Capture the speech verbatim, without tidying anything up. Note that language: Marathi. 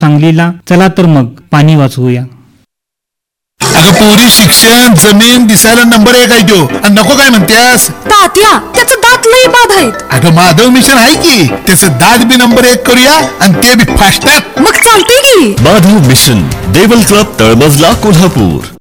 सांगलीला. चला तर मग पाणी वाचवूया. अगं पोरी, शिक्षण, जमीन दिसायला नंबर एक आहे तो, आणि नको काय म्हणतेस? तात्या, त्याचं दात लई बाद आहेत. अगं माधव मिशन आहे की, त्याचं दात बी नंबर एक करूया आणि ते बी फास्टात. मग चालतंय की. माधव मिशन, देवल क्लब, तळमजला, कोल्हापूर.